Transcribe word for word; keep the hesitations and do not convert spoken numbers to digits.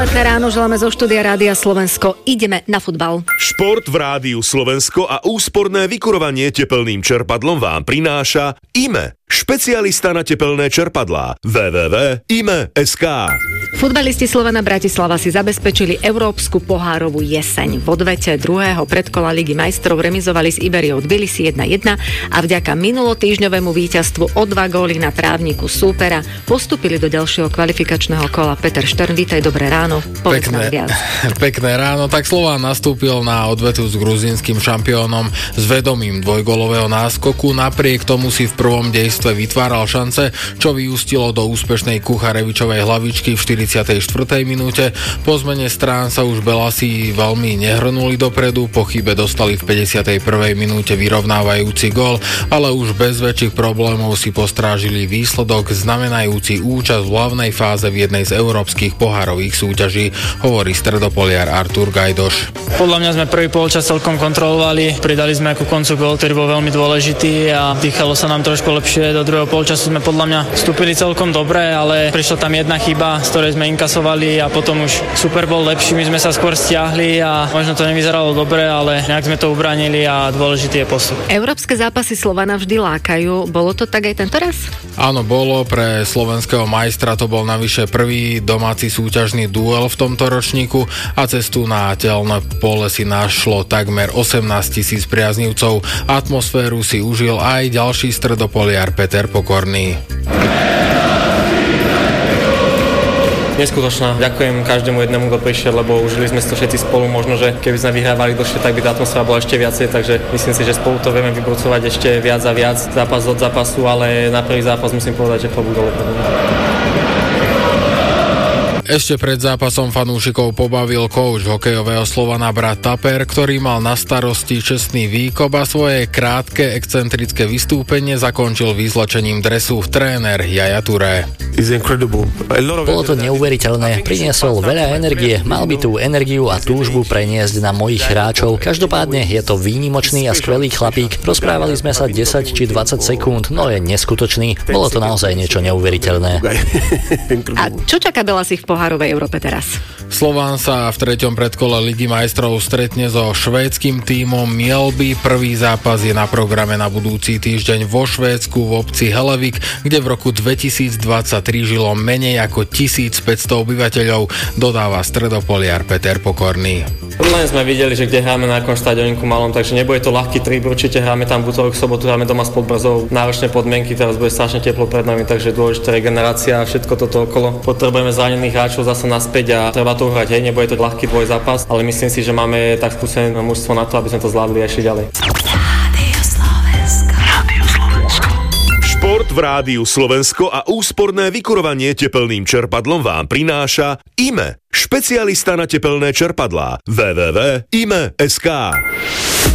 Kompletné ráno želáme zo štúdia Rádia Slovensko. Ideme na futbal. Šport v Rádiu Slovensko a úsporné vykurovanie tepelným čerpadlom vám prináša í em é. Špecialista na tepelné čerpadlá. w w w bodka i m e bodka es ká. Futbalisti Slovana Bratislava si zabezpečili európsku pohárovú jeseň. V odvete druhého predkola Ligy majstrov remizovali s Iberiou Tbilisi jedna jedna a vďaka minulotýždňovému víťazstvu o dva góly na trávniku súpera postúpili do ďalšieho kvalifikačného kola. Peter Štern, vítaj, dobré ráno. Povedz nám viac. Pekné ráno. Tak Slován nastúpil na odvetu s gruzínskym šampiónom s vedomím dvojgólového náskoku. Napriek tomu si v prvom dejstve vytváral šance, čo vyústilo do úspešnej Kucharevičovej hlavičky v štyridsiatej štvrtej minúte. Po zmene strán sa už Belasi veľmi nehrnuli dopredu, po chybe dostali v päťdesiatej prvej minúte vyrovnávajúci gól, ale už bez väčších problémov si postrážili výsledok znamenajúci účasť v hlavnej fáze v jednej z európskych pohárových súťaží, hovorí stredopoliar Artur Gajdoš. Podľa mňa sme prvý polčas celkom kontrolovali, pridali sme ako koncu gól, ktorý bol veľmi dôležitý a dýchalo sa nám trošku lepšie. Do druhého polčasu sme podľa mňa vstúpili celkom dobre, ale prišla tam jedna chyba, z ktorej sme inkasovali a potom už super bol lepší, my sme sa skôr stiahli a možno to nevyzeralo dobre, ale nejak sme to ubránili a dôležitý je postup. Európske zápasy Slovana vždy lákajú. Bolo to tak aj tento raz? Áno, bolo. Pre slovenského majstra to bol navyše prvý domáci súťažný duel v tomto ročníku a cestu na telné pole si našlo takmer osemnásť tisíc priaznivcov. Atmosféru si užil aj ďalší stredopoliar Peter Pokorný. Neskutočná. Ďakujem každému jednému, kto prišiel, lebo užili sme si to všetci spolu. Možno, že keby sme vyhrávali dlhšie, tak by tá atmosféra bola ešte viacej, takže myslím si, že spolu to vieme vybrucovať ešte viac a viac zápas od zápasu, ale na prvý zápas musím povedať, že klobúk dole. Ešte pred zápasom fanúšikov pobavil kouč hokejového Slovana brat Taper, ktorý mal na starosti čestný výkop a svoje krátke excentrické vystúpenie zakončil vyzlečením dresu tréner Jaja Touré. Bolo to neuveriteľné, priniesol veľa energie, mal by tú energiu a túžbu preniesť na mojich hráčov. Každopádne je to výnimočný a skvelý chlapík. Rozprávali sme sa desať či dvadsať sekúnd, no je neskutočný. Bolo to naozaj niečo neuveriteľné. A čo čaká Belasi v pohárovej Európe teraz? Slován sa v treťom predkole Ligy majstrov stretne so švédskym tímom Mjällby. Prvý zápas je na programe na budúci týždeň vo Švédsku v obci Hellevik, kde v roku dvetisícdvadsaťtri žilo menej ako tisícpäťsto obyvateľov, dodáva stredopoliar Peter Pokorný. Len sme videli, že kde hráme na akom štadióniku malom, takže nebude to ľahký trip, určite hráme tam butorok, sobotu hráme doma s Podbrzou, náročné podmienky, teraz bude strašne teplo pred nami, takže dôležitá regenerácia a všetko toto okolo. Potrebujeme zranených hráčov zase naspäť a treba to hrať, hej, nebude to ľahký dvojzápas, ale myslím si, že máme tak skúsené mužstvo na to, aby sme to zvládli a išli ďalej. Šport v Rádiu Slovensko a úsporné vykurovanie tepelným čerpadlom vám prináša í em é. Špecialista na tepelné čerpadlá. w w w bodka i m e bodka es ká.